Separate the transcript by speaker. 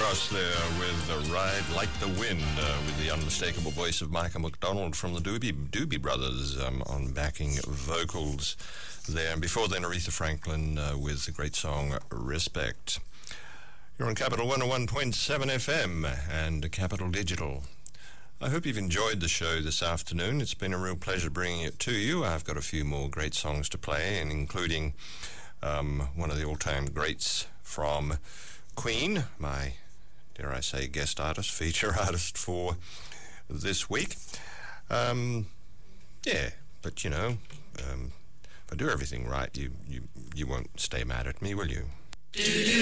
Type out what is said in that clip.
Speaker 1: Cross there with a Ride Like the Wind with the unmistakable voice of Michael McDonald from the Doobie Brothers on backing vocals there. And before then, Aretha Franklin with the great song Respect. You're on Capital 101.7 FM and Capital Digital. I hope you've enjoyed the show this afternoon. It's been a real pleasure bringing it to you. I've got a few more great songs to play, and including one of the all-time greats from Queen, my, dare I say, guest artist, feature artist for this week. Yeah, but you know, if I do everything right, you won't stay mad at me, will you?